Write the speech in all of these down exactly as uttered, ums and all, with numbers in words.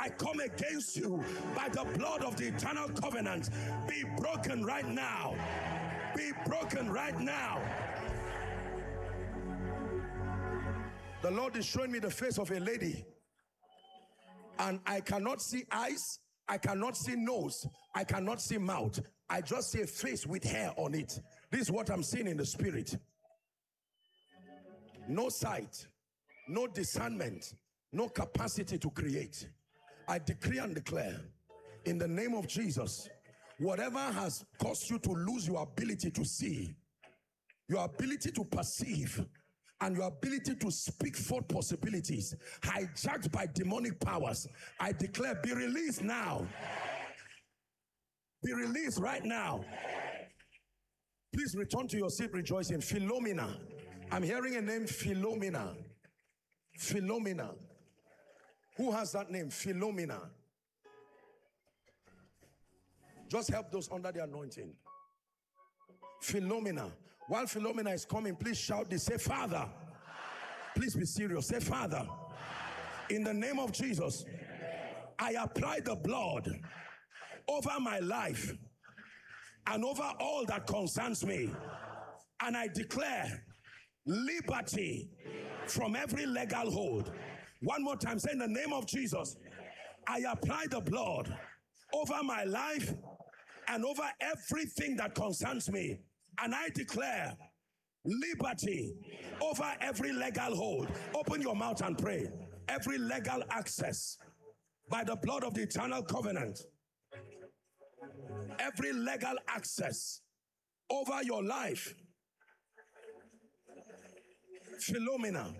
I come against you by the blood of the eternal covenant. Be broken right now. Be broken right now. The Lord is showing me the face of a lady, and I cannot see eyes, I cannot see nose, I cannot see mouth. I just see a face with hair on it. This is what I'm seeing in the spirit. No sight, no discernment, no capacity to create. I decree and declare in the name of Jesus, whatever has caused you to lose your ability to see, your ability to perceive, and your ability to speak forth possibilities, hijacked by demonic powers, I declare, be released now. Be released right now. Please return to your seat rejoicing. Philomena. I'm hearing a name, Philomena. Philomena. Who has that name? Philomena. Just help those under the anointing. Philomena. While Philomena is coming, please shout this. Say, Father. Please be serious. Say, Father. In the name of Jesus, I apply the blood over my life and over all that concerns me. And I declare liberty from every legal hold. One more time, say, in the name of Jesus, I apply the blood over my life and over everything that concerns me. And I declare liberty over every legal hold. Open your mouth and pray. Every legal access by the blood of the eternal covenant. Every legal access over your life. Philomena.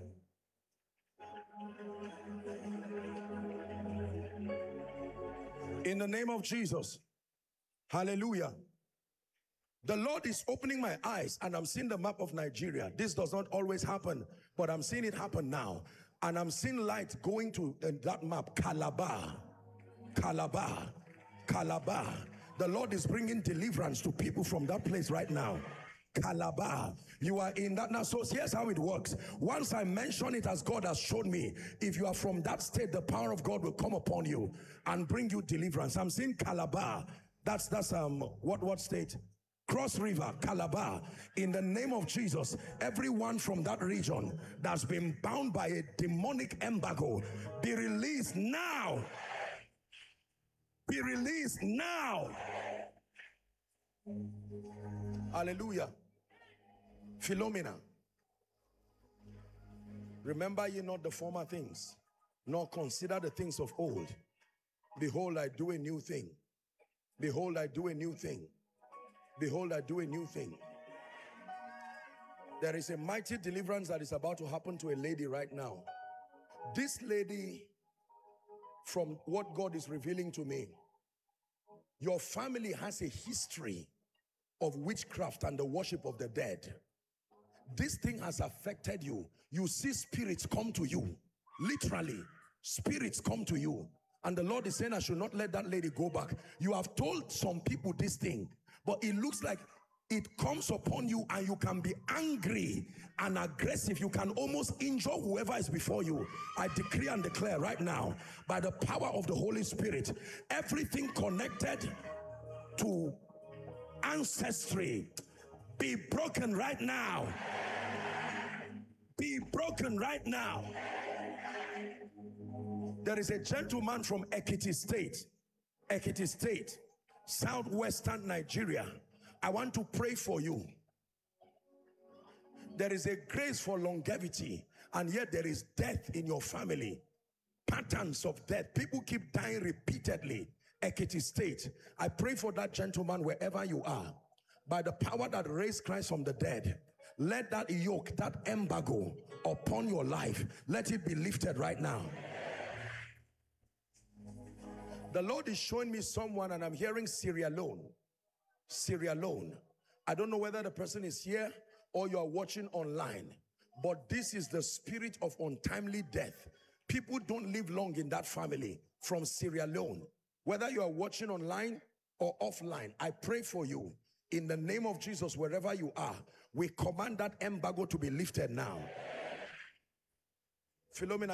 In the name of Jesus. Hallelujah. The Lord is opening my eyes and I'm seeing the map of Nigeria. This does not always happen, but I'm seeing it happen now. And I'm seeing light going to uh, that map. Calabar. Calabar. Calabar. The Lord is bringing deliverance to people from that place right now. Calabar. You are in that now. So here's how it works. Once I mention it as God has shown me, if you are from that state, the power of God will come upon you and bring you deliverance. I'm seeing Calabar. That's that's um what what state? Cross River, Calabar. In the name of Jesus, everyone from that region that's been bound by a demonic embargo, be released now. Be released now. Hallelujah. Philomena. Remember ye not the former things, nor consider the things of old. Behold, I do a new thing. Behold, I do a new thing. Behold, I do a new thing. There is a mighty deliverance that is about to happen to a lady right now. This lady, from what God is revealing to me, your family has a history of witchcraft and the worship of the dead. This thing has affected you. You see spirits come to you. Literally, spirits come to you. And the Lord is saying, I should not let that lady go back. You have told some people this thing, but it looks like it comes upon you and you can be angry and aggressive. You can almost injure whoever is before you. I decree and declare right now, by the power of the Holy Spirit, everything connected to ancestry be broken right now. Be broken right now. There is a gentleman from Ekiti State, Ekiti State, southwestern Nigeria. I want to pray for you. There is a grace for longevity, and yet there is death in your family. Patterns of death. People keep dying repeatedly. Ekiti State. I pray for that gentleman wherever you are. By the power that raised Christ from the dead, let that yoke, that embargo upon your life, let it be lifted right now. The Lord is showing me someone, and I'm hearing Sierra Leone. Sierra Leone. I don't know whether the person is here or you are watching online, but this is the spirit of untimely death. People don't live long in that family from Sierra Leone. Whether you are watching online or offline, I pray for you. In the name of Jesus, wherever you are, we command that embargo to be lifted now. Philomena.